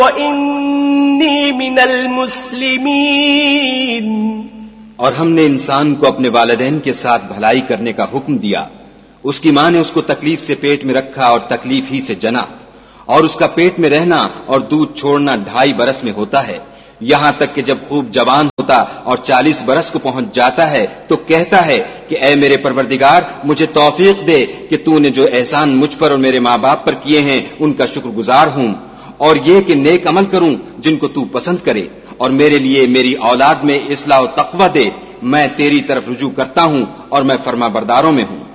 وَإِنِّي مِنَ الْمُسْلِمِينَ. اور ہم نے انسان کو اپنے والدین کے ساتھ بھلائی کرنے کا حکم دیا. اس کی ماں نے اس کو تکلیف سے پیٹ میں رکھا اور تکلیف ہی سے جنا، اور اس کا پیٹ میں رہنا اور دودھ چھوڑنا 2.5 برس میں ہوتا ہے، یہاں تک کہ جب خوب جوان ہوتا اور 40 برس کو پہنچ جاتا ہے تو کہتا ہے کہ اے میرے پروردگار، مجھے توفیق دے کہ تو نے جو احسان مجھ پر اور میرے ماں باپ پر کیے ہیں ان کا شکر گزار ہوں، اور یہ کہ نیک عمل کروں جن کو تو پسند کرے، اور میرے لیے میری اولاد میں اصلاح و تقوی دے. میں تیری طرف رجوع کرتا ہوں اور میں فرما برداروں میں ہوں.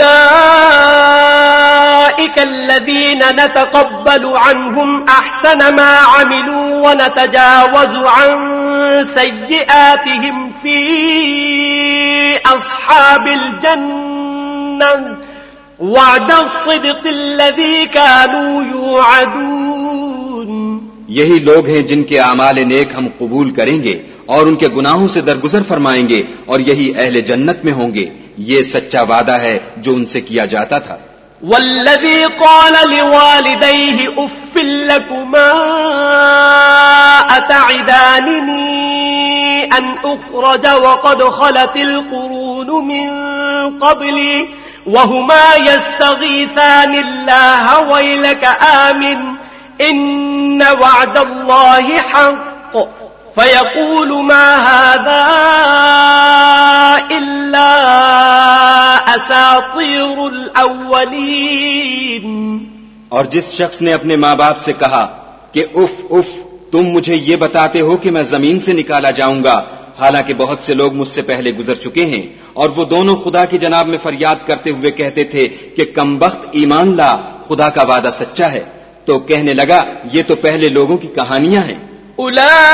أولئك الذين نتقبل عنهم أحسن ما عملوا ونتجاوز عن سيئاتهم في أصحاب الجنة وعد الصدق الذي كانوا يوعدون. یہی لوگ ہیں جن کے اعمال نیک ہم قبول کریں گے اور ان کے گناہوں سے درگزر فرمائیں گے، اور یہی اہل جنت میں ہوں گے. یہ سچا وعدہ ہے جو ان سے کیا جاتا تھا. والذي قال لوالديه اف لكما اتعدانني ان اخرج وقد خلت القرون من قبلي وهما يستغيثان الله ويلك آمن ان وعد الله حق فيقول ما هذا إلا أساطير الأولين. اور جس شخص نے اپنے ماں باپ سے کہا کہ اف اف، تم مجھے یہ بتاتے ہو کہ میں زمین سے نکالا جاؤں گا، حالانکہ بہت سے لوگ مجھ سے پہلے گزر چکے ہیں. اور وہ دونوں خدا کی جناب میں فریاد کرتے ہوئے کہتے تھے کہ کمبخت ایمان لا، خدا کا وعدہ سچا ہے. تو کہنے لگا یہ تو پہلے لوگوں کی کہانیاں ہیں.